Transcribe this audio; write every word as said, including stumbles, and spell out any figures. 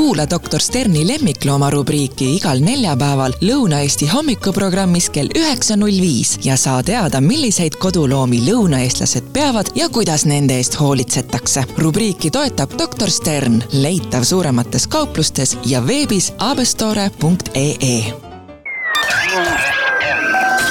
Kuula doktor Sterni lemmiklooma rubriiki igal neljapäeval Lõuna-Eesti hommikuprogrammis kell üheksa null viis ja saa teada, milliseid koduloomi lõunaeestlased peavad ja kuidas nende eest hoolitsetakse. Rubriiki toetab doktor Stern, leitav suuremates kauplustes ja veebis abestore punkt ee.